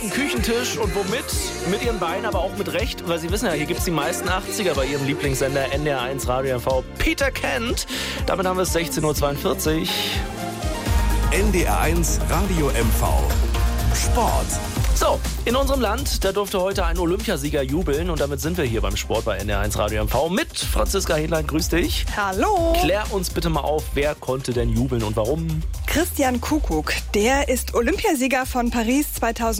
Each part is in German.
Küchentisch und womit? Mit ihren Beinen, aber auch mit Recht, weil Sie wissen ja, hier gibt es die meisten 80er bei Ihrem Lieblingssender NDR1 Radio MV. Peter Kent. Damit haben wir es 16.42 Uhr. NDR1 Radio MV. Sport. So, in unserem Land, da durfte heute ein Olympiasieger jubeln und damit sind wir hier beim Sport bei NDR1 Radio MV mit Franziska Hedlein. Grüß dich. Hallo. Klär uns bitte mal auf, wer konnte denn jubeln und warum? Christian Kuckuck, der ist Olympiasieger von Paris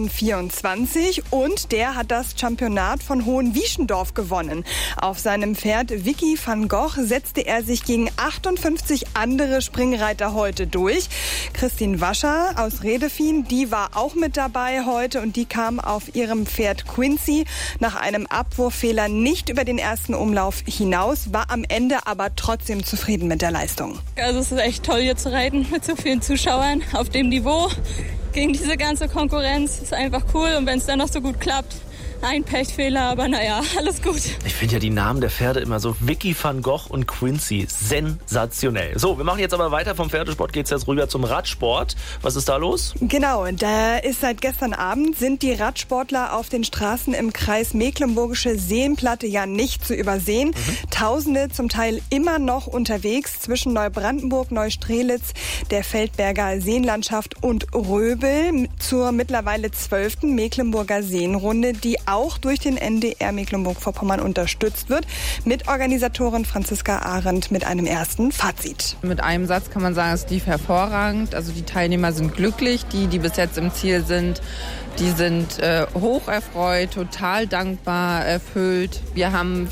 2024 und der hat das Championat von Hohenwieschendorf gewonnen. Auf seinem Pferd Vicky van Gogh setzte er sich gegen 58 andere Springreiter heute durch. Christine Wascher aus Redefien, die war auch mit dabei heute und die kam auf ihrem Pferd Quincy nach einem Abwurffehler nicht über den ersten Umlauf hinaus, war am Ende aber trotzdem zufrieden mit der Leistung. Also es ist echt toll, hier zu reiten mit so vielen Zuschauern auf dem Niveau. Gegen diese ganze Konkurrenz ist einfach cool und wenn es dann noch so gut klappt, ein Pechfehler, aber naja, alles gut. Ich finde ja die Namen der Pferde immer so. Vicky van Gogh und Quincy. Sensationell. So, wir machen jetzt aber weiter. Vom Pferdesport geht es jetzt rüber zum Radsport. Was ist da los? Genau, da ist seit gestern Abend sind die Radsportler auf den Straßen im Kreis Mecklenburgische Seenplatte ja nicht zu übersehen. Tausende zum Teil immer noch unterwegs zwischen Neubrandenburg, Neustrelitz, der Feldberger Seenlandschaft und Röbel zur mittlerweile 12. Mecklenburger Seenrunde, die auch durch den NDR Mecklenburg-Vorpommern unterstützt wird. Mitorganisatorin Franziska Arendt mit einem ersten Fazit. Mit einem Satz kann man sagen, es lief hervorragend. Also die Teilnehmer sind glücklich, die bis jetzt im Ziel sind. Die sind hoch erfreut, total dankbar, erfüllt. Wir haben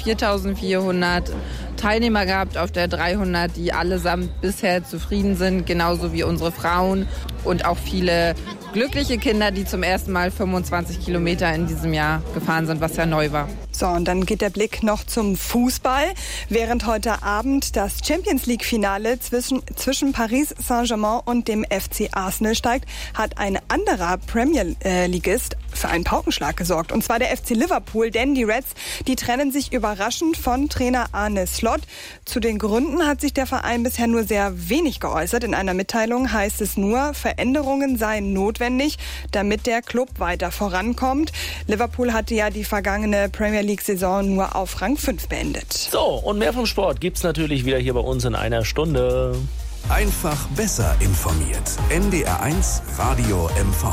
4.400 Teilnehmer gehabt auf der 300, die allesamt bisher zufrieden sind, genauso wie unsere Frauen und auch viele glückliche Kinder, die zum ersten Mal 25 Kilometer in diesem Jahr gefahren sind, was ja neu war. So, und dann geht der Blick noch zum Fußball. Während heute Abend das Champions-League-Finale zwischen Paris Saint-Germain und dem FC Arsenal steigt, hat ein anderer Premier-Ligist für einen Paukenschlag gesorgt. Und zwar der FC Liverpool, denn die Reds, die trennen sich überraschend von Trainer Arne Slot. Zu den Gründen hat sich der Verein bisher nur sehr wenig geäußert. In einer Mitteilung heißt es nur, Veränderungen seien notwendig, damit der Club weiter vorankommt. Liverpool hatte ja die vergangene Premier League-Saison nur auf Rang 5 beendet. So, und mehr vom Sport gibt's natürlich wieder hier bei uns in einer Stunde. Einfach besser informiert. NDR1 Radio MV.